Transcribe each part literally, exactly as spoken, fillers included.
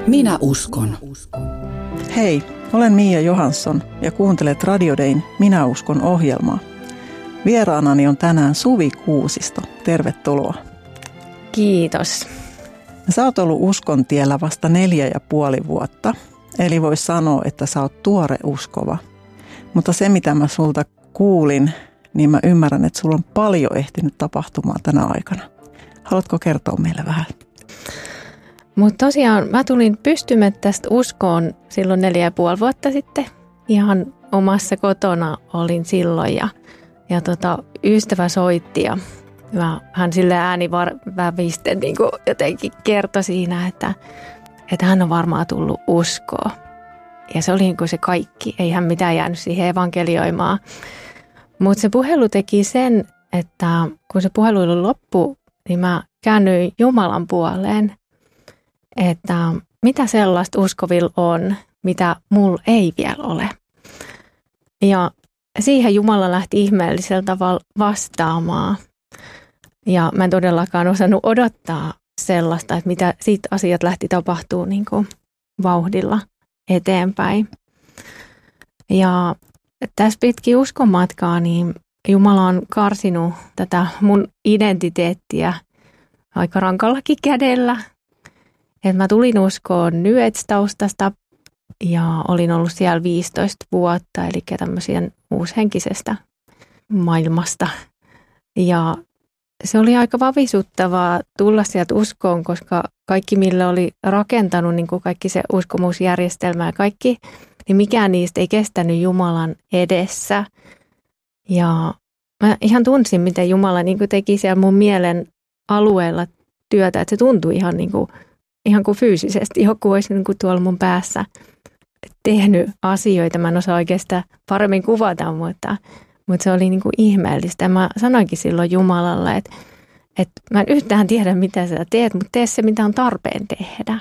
Minä uskon. Hei, olen Mia Johansson ja kuuntelet Radio Dayn Minä uskon -ohjelmaa. Vieraanani on tänään Suvi Kuusisto. Tervetuloa. Kiitos. Sä oot ollut uskon tiellä vasta neljä ja puoli vuotta, eli vois sanoa, että sä oot tuore uskova. Mutta se, mitä mä sulta kuulin, niin mä ymmärrän, että sulla on paljon ehtinyt tapahtumaan tänä aikana. Haluatko kertoa meille vähän? Mutta tosiaan mä tulin pystymettästä uskoon silloin neljä ja puoli vuotta sitten. Ihan omassa kotona olin silloin ja, ja tota, ystävä soitti ja mä, hän sille äänivävisten niin jotenkin kertoi siinä, että, että hän on varmaan tullut uskoa. Ja se oli niin kuin se kaikki, ei hän mitään jäänyt siihen evankelioimaan. Mutta se puhelu teki sen, että kun se puhelu loppui, niin mä käännyin Jumalan puoleen, että mitä sellaista uskovilla on, mitä mulla ei vielä ole. Ja siihen Jumala lähti ihmeellisellä tavalla vastaamaan. Ja mä en todellakaan osannut odottaa sellaista, että mitä siitä asiat lähti tapahtumaan niin kuin vauhdilla eteenpäin. Ja tässä pitkin uskonmatkaa, niin Jumala on karsinut tätä mun identiteettiä aika rankallakin kädellä. Et mä tulin uskoon New Age-taustasta ja olin ollut siellä viisitoista vuotta, eli tämmöisen uushenkisestä maailmasta. Ja se oli aika vavisuttavaa tulla sieltä uskoon, koska kaikki, millä oli rakentanut, niin kuin kaikki se uskomusjärjestelmä ja kaikki, niin mikään niistä ei kestänyt Jumalan edessä. Ja mä ihan tunsin, miten Jumala niin kuin teki siellä mun mielen alueella työtä, että se tuntui ihan, niin kuin, ihan kuin fyysisesti. Joku olisi niin kuin tuolla mun päässä tehnyt asioita. Mä en osaa oikeastaan paremmin kuvata, mutta, mutta se oli niin kuin ihmeellistä. Ja mä sanoinkin silloin Jumalalle, että, että mä en yhtään tiedä, mitä sä teet, mutta tee se, mitä on tarpeen tehdä.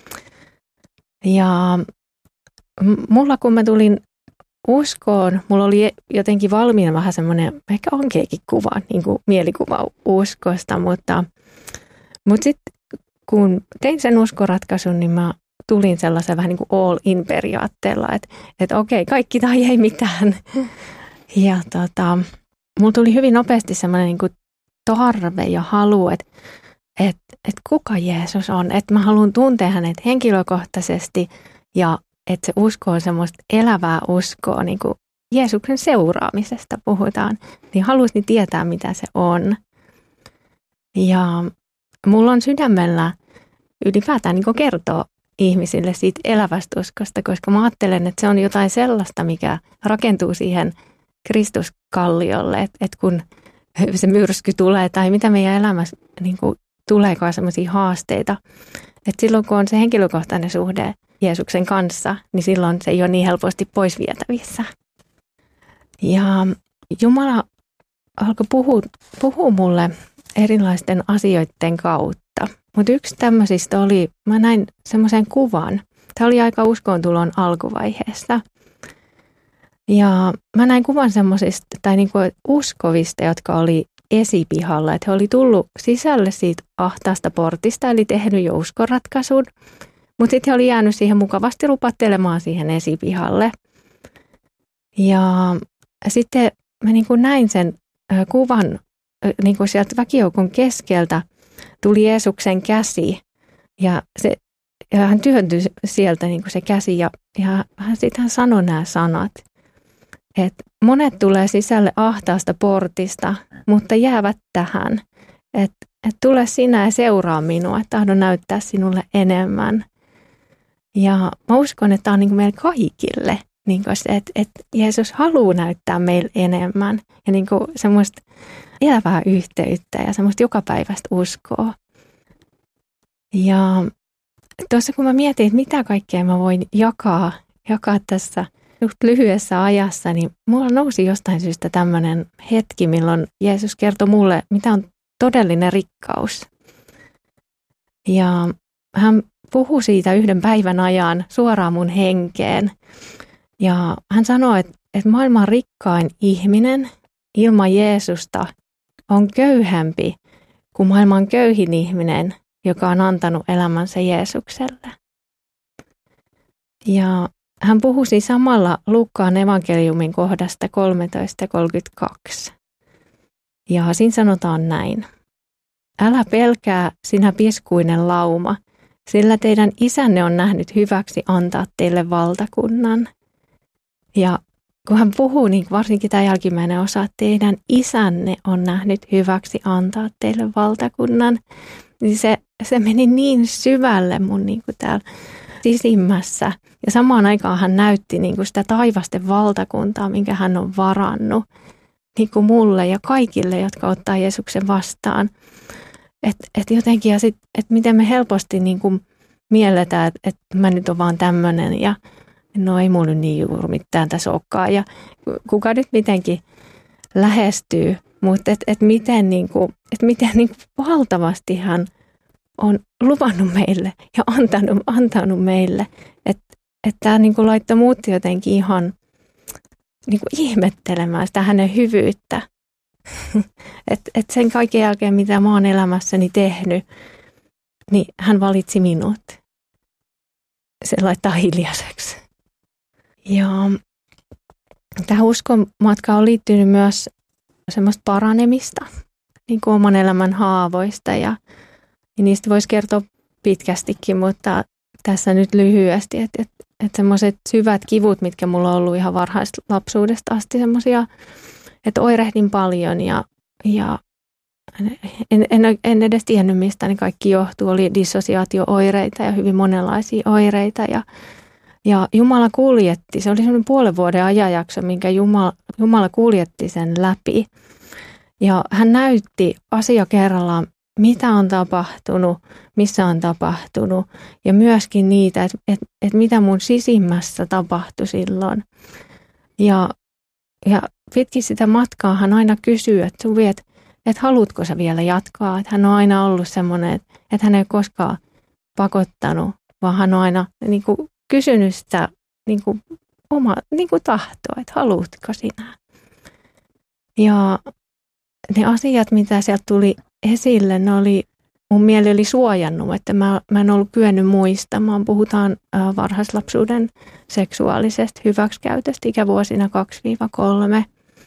Ja mulla, kun mä tulin uskoon, mulla oli jotenkin valmiina vähän semmoinen, ehkä onkeekin kuva, niin kuin mielikuva uskosta, mutta, mutta sitten kun tein sen uskoratkaisun, niin mä tulin sellaisen vähän niin kuin all in periaatteella, että, että okei, kaikki tai ei mitään. Ja tota, mulla tuli hyvin nopeasti semmoinen niin kuin tarve ja halu, että, että, että kuka Jeesus on, että mä haluan tuntea hänet henkilökohtaisesti ja että se usko on semmoista elävää uskoa, niin kuin Jeesuksen seuraamisesta puhutaan, niin haluaisin tietää, mitä se on. Ja mulla on sydämellä ylipäätään niin kuin kertoa ihmisille siitä elävästä uskosta, koska mä ajattelen, että se on jotain sellaista, mikä rakentuu siihen Kristuskalliolle, että, että kun se myrsky tulee tai mitä meidän elämässä niin kuin tuleekaan sellaisia haasteita, että silloin kun on se henkilökohtainen suhde Jeesuksen kanssa, niin silloin se ei ole niin helposti pois vietävissä. Ja Jumala alkoi puhua, puhua mulle erilaisten asioiden kautta. Mutta yksi tämmöisistä oli, mä näin semmoisen kuvan. Tämä oli aika uskontulon alkuvaiheessa. Ja mä näin kuvan semmoisista, tai niinku uskovista, jotka oli esipihalla. Että he oli tullut sisälle siitä ahtaasta portista, eli tehnyt jo uskoratkaisun. Mutta sitten he oli jäänyt siihen mukavasti lupattelemaan siihen esipihalle. Ja sitten mä niin kuin näin sen kuvan, niin kuin sieltä väkijoukon keskeltä tuli Jeesuksen käsi. Ja, se, ja hän työntyi sieltä niin kuin se käsi ja, ja hän sitten hän sanoi nämä sanat. Että monet tulee sisälle ahtaasta portista, mutta jäävät tähän. Että et tule sinä ja seuraa minua, että tahdon näyttää sinulle enemmän. Ja mä uskon, että tämä on niin kuin meille kaikille, niin kuin se, että, että Jeesus haluaa näyttää meille enemmän ja niin kuin semmoista elävää yhteyttä ja semmoista jokapäiväistä uskoa. Ja tuossa kun mä mietin, että mitä kaikkea mä voin jakaa, jakaa tässä just lyhyessä ajassa, niin mulla nousi jostain syystä tämmöinen hetki, milloin Jeesus kertoi mulle, mitä on todellinen rikkaus. Ja hän puhui siitä yhden päivän ajan suoraan mun henkeen. Ja hän sanoi, että, että maailman rikkain ihminen ilman Jeesusta on köyhempi kuin maailman köyhin ihminen, joka on antanut elämänsä Jeesukselle. Ja hän puhui samalla Luukkaan evankeliumin kohdasta kolmetoista kolmekymmentäkaksi. Ja siinä sanotaan näin. Älä pelkää, sinä piskuinen lauma, sillä teidän isänne on nähnyt hyväksi antaa teille valtakunnan. Ja kun hän puhuu, niin varsinkin tämä jälkimmäinen osa, että teidän isänne on nähnyt hyväksi antaa teille valtakunnan, niin se, se meni niin syvälle mun niin kuin täällä sisimmässä. Ja samaan aikaan hän näytti niin kuin sitä taivasten valtakuntaa, minkä hän on varannut niin kuin mulle ja kaikille, jotka ottaa Jeesuksen vastaan. Että et jotenkin, ja sit, et miten me helposti niin kuin mielletään, että et mä nyt on vaan tämmöinen ja no ei mulla niin juuri mitään tässä olekaan. Ja kuka nyt mitenkin lähestyy, mutta että et miten, niin kuin, et miten niin kuin valtavasti hän on luvannut meille ja antanut, antanut meille. Että et tämä niin kuin laittoi muut jotenkin ihan niin kuin ihmettelemään sitä hänen hyvyyttä. Että et sen kaiken jälkeen, mitä mä oon elämässäni tehnyt, niin hän valitsi minut. Se laittaa hiljaiseksi. Ja tähän uskon matkaan on liittynyt myös semmoista paranemista, niin kuin oman elämän haavoista. Ja, ja niistä voisi kertoa pitkästikin, mutta tässä nyt lyhyesti, että et, et semmoiset syvät kivut, mitkä mulla on ollut ihan varhaista lapsuudesta asti, semmoisia, että oirehdin paljon ja, ja en, en, en edes tiennyt, mistä ne kaikki johtuu. Oli dissosiaatio-oireita ja hyvin monenlaisia oireita ja, ja Jumala kuljetti. Se oli semmoinen puolen vuoden ajanjakso, minkä Jumala, Jumala kuljetti sen läpi. Ja hän näytti asia kerrallaan, mitä on tapahtunut, missä on tapahtunut ja myöskin niitä, että et, et mitä mun sisimmässä tapahtui silloin. Ja, ja pitkin sitä matkaa hän aina kysyy, että Suvi, että et haluatko sä vielä jatkaa. Että hän on aina ollut semmoinen, että et hän ei koskaan pakottanut, vaan hän on aina niin kuin kysynyt sitä niin kuin oma niin kuin tahtoa, että haluatko sinä. Ja ne asiat, mitä sieltä tuli esille, ne oli, mun mieli oli suojannut, että mä, mä en ollut kyennyt muistamaan. Puhutaan äh, varhaislapsuuden seksuaalisesta hyväksikäytöstä ikävuosina kaksi kolme.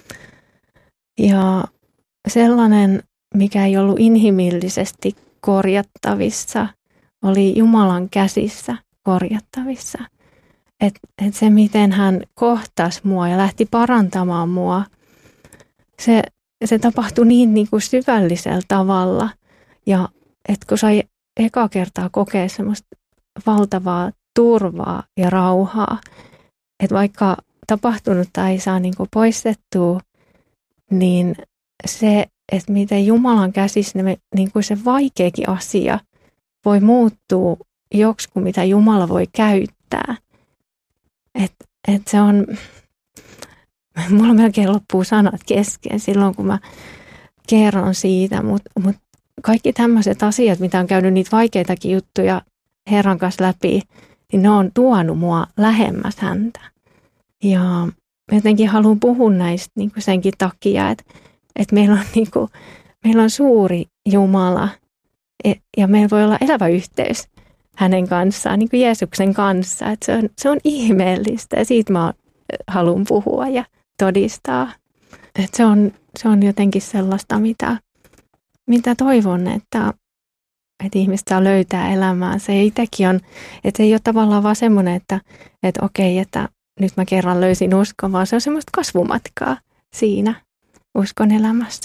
Ja sellainen, mikä ei ollut inhimillisesti korjattavissa, oli Jumalan käsissä korjattavissa. Että et se, miten hän kohtasi mua ja lähti parantamaan mua, se, se tapahtui niin, niin kuin syvällisellä tavalla. Ja että kun sai eka kertaa kokea semmoista valtavaa turvaa ja rauhaa, että vaikka tapahtunutta ei saa niin kuin poistettua, niin se, että miten Jumalan käsissä niin kuin se vaikeakin asia voi muuttua joksikin, mitä Jumala voi käyttää. Että et se on, mulla melkein loppuu sanat kesken silloin, kun mä kerron siitä, mutta mut kaikki tämmöiset asiat, mitä on käynyt niitä vaikeitakin juttuja Herran kanssa läpi, niin ne on tuonut mua lähemmäs häntä. Ja jotenkin haluan puhua näistä niin kuin senkin takia, että että meillä on, niin kuin, meillä on suuri Jumala ja meillä voi olla elävä yhteys hänen kanssaan, niin kuin Jeesuksen kanssa. Että se, on, se on ihmeellistä ja siitä mä haluan puhua ja todistaa. Että se, on, se on jotenkin sellaista, mitä, mitä toivon, että, että ihmiset saa löytää elämään. Se itsekin on, että se ei ole tavallaan vaan semmoinen, että, että okei, että nyt mä kerran löysin uskon, vaan se on semmoista kasvumatkaa siinä uskon elämässä.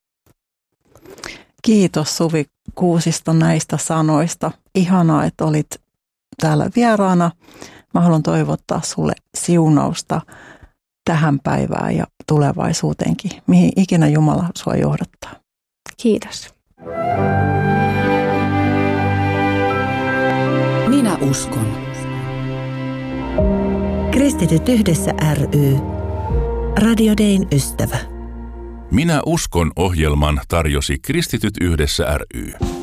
Kiitos Suvi Kuusisto näistä sanoista. Ihanaa, että olit täällä vieraana. Mä haluan toivottaa sulle siunausta tähän päivään ja tulevaisuuteenkin, mihin ikinä Jumala sua johdattaa. Kiitos. Minä uskon. Kristityt yhdessä ry. Radio Dayn ystävä. Minä uskon -ohjelman tarjosi Kristityt yhdessä ry.